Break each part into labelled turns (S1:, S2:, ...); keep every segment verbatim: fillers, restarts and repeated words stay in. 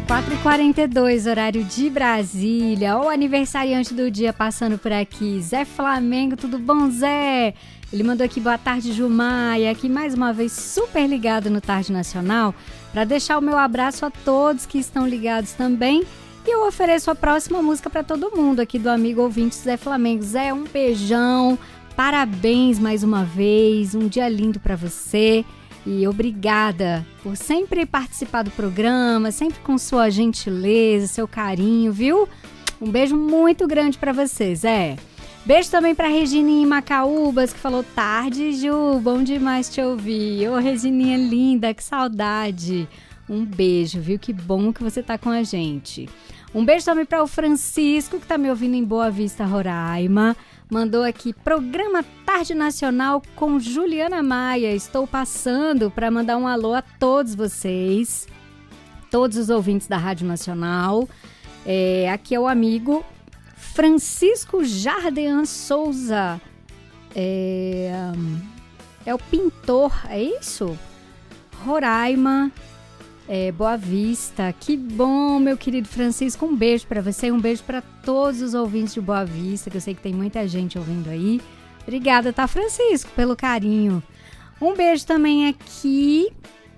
S1: quatro e quarenta e dois, horário de Brasília. O aniversariante do dia passando por aqui, Zé Flamengo. Tudo bom, Zé? Ele mandou aqui, boa tarde, Jumaia, aqui mais uma vez super ligado no Tarde Nacional, para deixar o meu abraço a todos que estão ligados também. E eu ofereço a próxima música para todo mundo aqui do amigo ouvinte Zé Flamengo. Zé, um beijão, parabéns mais uma vez, um dia lindo para você. E obrigada por sempre participar do programa, sempre com sua gentileza, seu carinho, viu? Um beijo muito grande para você, Zé. Beijo também para Regininha em Macaúbas, que falou, tarde, Ju, bom demais te ouvir. Ô, Regininha linda, que saudade. Um beijo, viu? Que bom que você tá com a gente. Um beijo também para o Francisco, que tá me ouvindo em Boa Vista, Roraima. Mandou aqui, programa Tarde Nacional com Juliana Maia. Estou passando para mandar um alô a todos vocês, todos os ouvintes da Rádio Nacional. É, aqui é o amigo Francisco Jardean Souza. É, é o pintor, é isso? Roraima. É, Boa Vista, que bom, meu querido Francisco, um beijo para você, um beijo para todos os ouvintes de Boa Vista, que eu sei que tem muita gente ouvindo aí. Obrigada, tá, Francisco, pelo carinho. Um beijo também aqui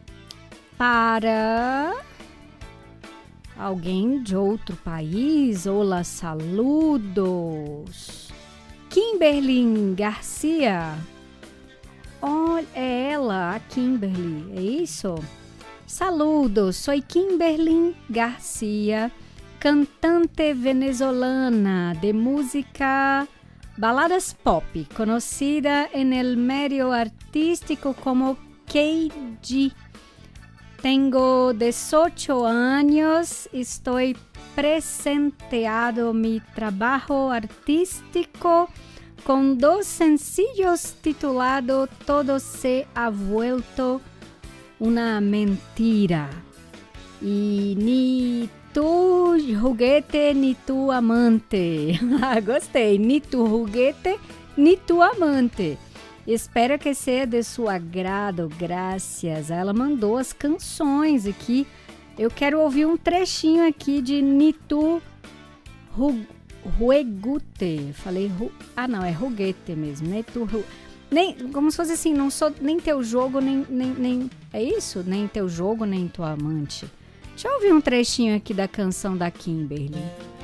S1: para alguém de outro país. Olá, saludos. Kimberly Garcia. Olha, é ela, a Kimberly, é isso? Saludos, sou Kimberly Garcia, cantante venezolana de música baladas pop, conocida en el medio artístico como K G. Tengo dieciocho años, estoy presenteado mi trabajo artístico con dos sencillos titulados Todo se ha vuelto una mentira e ni tu juguete ni tu amante. Ah, gostei, ni tu juguete ni tu amante. Espero que seja de seu agrado, graças. Ela mandou as canções aqui. Eu quero ouvir um trechinho aqui de Ni tu juguete. Falei, ru... ah não, é juguete mesmo, né? Tu ru... Nem, como se fosse assim, não sou nem teu jogo, nem, nem, nem... É isso? Nem teu jogo, nem tua amante. Deixa eu ouvir um trechinho aqui da canção da Kimberly.